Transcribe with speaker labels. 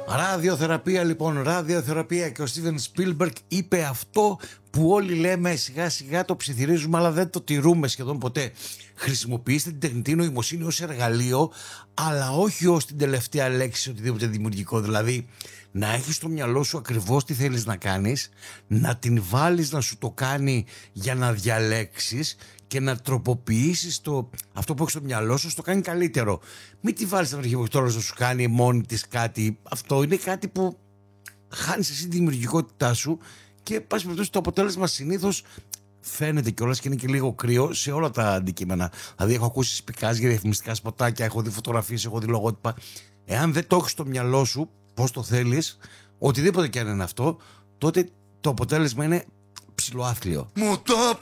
Speaker 1: Ραδιοθεραπεία λοιπόν, ραδιοθεραπεία, και ο Στίβεν Σπίλμπεργκ είπε αυτό που όλοι λέμε σιγά σιγά το ψιθυρίζουμε αλλά δεν το τηρούμε σχεδόν ποτέ. Χρησιμοποιήστε την τεχνητή νοημοσύνη ως εργαλείο, αλλά όχι ως την τελευταία λέξη οτιδήποτε δημιουργικό. Δηλαδή να έχεις στο μυαλό σου ακριβώς τι θέλεις να κάνεις, να την βάλεις να σου το κάνει για να διαλέξεις και να τροποποιήσεις αυτό που έχεις στο μυαλό σου, το κάνει καλύτερο. Μην τη βάλεις στην αρχαιοκτόρος να σου κάνει μόνη της κάτι. Αυτό είναι κάτι που χάνεις εσύ τη δημιουργικότητά σου και πας περιπτώσει το αποτέλεσμα συνήθως φαίνεται κιόλας και είναι και λίγο κρύο σε όλα τα αντικείμενα. Δηλαδή έχω ακούσει σπικάς για διαφημιστικά σποτάκια, έχω δει φωτογραφίες, έχω δει λογότυπα. Εάν δεν το έχεις στο μυαλό σου πώς το θέλεις, οτιδήποτε κι αν είναι αυτό, τότε το αποτέλεσμα είναι ψιλοάθλιο. Μου το